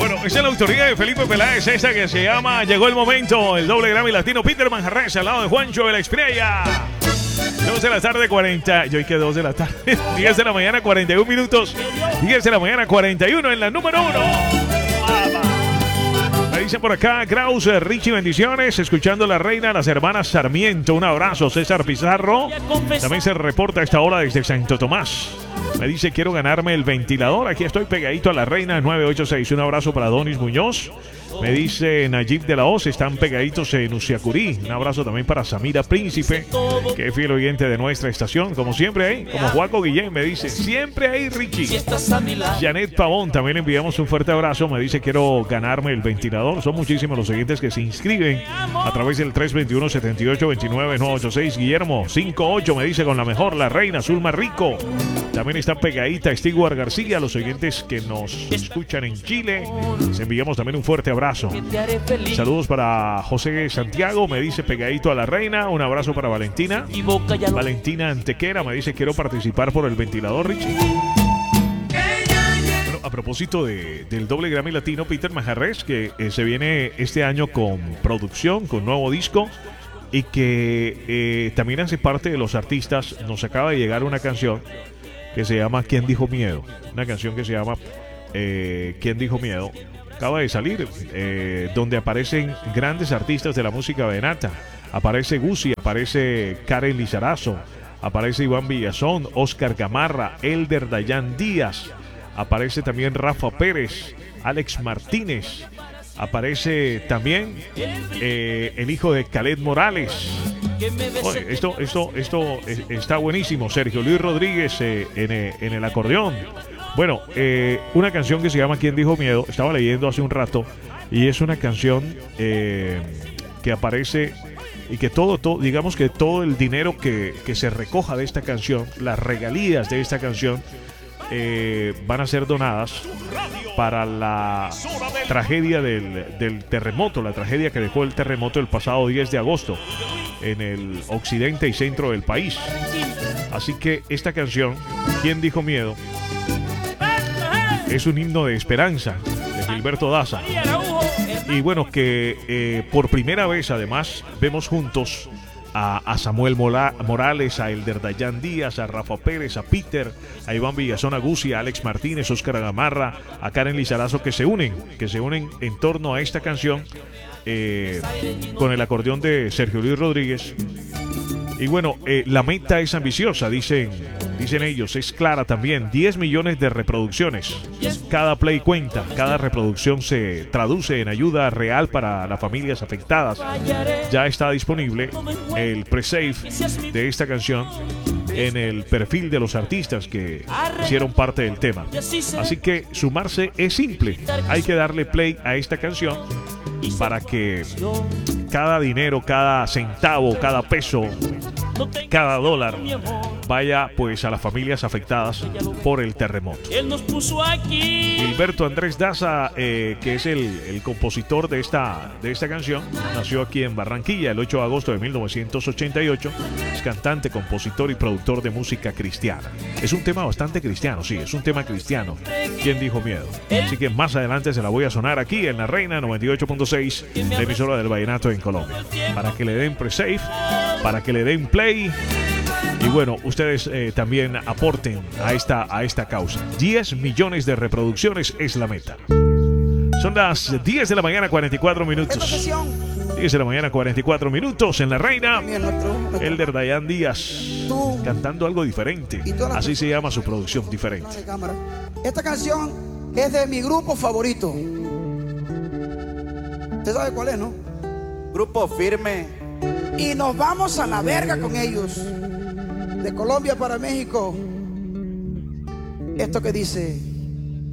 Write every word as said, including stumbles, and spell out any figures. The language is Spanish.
Bueno, esa es la autoría de Felipe Peláez, esta que se llama Llegó el Momento, el doble Grammy Latino. Peter Manjarres al lado de Juancho de la Estrella. dos de la tarde, cuarenta. Yo que dos de la tarde. diez de la mañana, cuarenta y uno minutos. diez de la mañana, cuarenta y uno en la número uno. Me dice por acá, Krause, Richie, bendiciones. Escuchando La Reina, las hermanas Sarmiento. Un abrazo, César Pizarro. También se reporta a esta hora desde Santo Tomás. Me dice, quiero ganarme el ventilador. Aquí estoy pegadito a La Reina, nueve ocho seis. Un abrazo para Donis Muñoz. Me dice Nayib de la Hoz, están pegaditos en Uciacurí. Un abrazo también para Samira Príncipe, que es fiel oyente de nuestra estación. Como siempre ahí, como Juaco Guillén me dice, siempre ahí Richie. Janet Pavón, también enviamos un fuerte abrazo. Me dice, quiero ganarme el ventilador. Son muchísimos los oyentes que se inscriben a través del tres dos uno, siete ocho dos nueve, nueve ocho seis. Guillermo cinco ocho me dice, con la mejor, La Reina, Zulma Rico. También está pegadita Stewart García, los oyentes que nos escuchan en Chile. Les enviamos también un fuerte abrazo. Saludos para José Santiago, me dice pegadito a La Reina. Un abrazo para Valentina. Valentina Antequera me dice, quiero participar por el ventilador, Richie. Bueno, a propósito de, del doble Grammy Latino, Peter Manjarres, que eh, se viene este año con producción, con nuevo disco, y que eh, también hace parte de los artistas. Nos acaba de llegar una canción que se llama ¿Quién dijo miedo? Una canción que se llama eh, ¿Quién dijo miedo? Acaba de salir, eh, donde aparecen grandes artistas de la música vallenata. Aparece Guzzi, aparece Karen Lizarazo, aparece Iván Villazón, Oscar Gamarra, Elder Dayan Díaz, aparece también Rafa Pérez, Alex Martínez, aparece también eh, el hijo de Khaled Morales. Oye, esto, esto, esto está buenísimo. Sergio Luis Rodríguez eh, en, en el acordeón. Bueno, eh, una canción que se llama ¿Quién dijo miedo? Estaba leyendo hace un rato y es una canción eh, que aparece y que todo, todo, digamos que todo el dinero que, que se recoja de esta canción, las regalías de esta canción, eh, van a ser donadas para la tragedia del, del terremoto, la tragedia que dejó el terremoto el pasado diez de agosto en el occidente y centro del país. Así que esta canción, ¿Quién dijo miedo?, es un himno de esperanza de Gilberto Daza. Y bueno, que eh, por primera vez además vemos juntos a, a Samuel Mola, Morales, a Elder Dayan Díaz, a Rafa Pérez, a Peter, a Iván Villazón, a Guzzi, a Alex Martínez, Oscar Gamarra, a Karen Lizarazo, que se unen, que se unen en torno a esta canción eh, con el acordeón de Sergio Luis Rodríguez. Y bueno, eh, la meta es ambiciosa, dicen, dicen ellos, es clara también. diez millones de reproducciones. Cada play cuenta, cada reproducción se traduce en ayuda real para las familias afectadas. Ya está disponible el pre-save de esta canción en el perfil de los artistas que hicieron parte del tema. Así que sumarse es simple. Hay que darle play a esta canción para que cada dinero, cada centavo, cada peso, cada dólar vaya pues a las familias afectadas por el terremoto. Gilberto Andrés Daza, eh, que es el, el compositor de esta, de esta canción, nació aquí en Barranquilla el ocho de agosto de mil novecientos ochenta y ocho. Es cantante, compositor y productor de música cristiana. Es un tema bastante cristiano, sí, es un tema cristiano. ¿Quién dijo miedo? Así que más adelante se la voy a sonar aquí en La Reina noventa y ocho punto seis, la emisora del vallenato en Colombia, para que le den pre-save, para que le den play. Y bueno, ustedes eh, también aporten a esta, a esta causa. diez millones de reproducciones es la meta. Son las diez de la mañana, cuarenta y cuatro minutos. diez de la mañana, cuarenta y cuatro minutos en La Reina. Elder Dayan Díaz cantando algo diferente. Así se llama su producción, diferente. Esta canción es de mi grupo favorito. ¿Usted sabe cuál es, no? Grupo Firme. Y nos vamos a la verga con ellos. De Colombia para México. Esto que dice: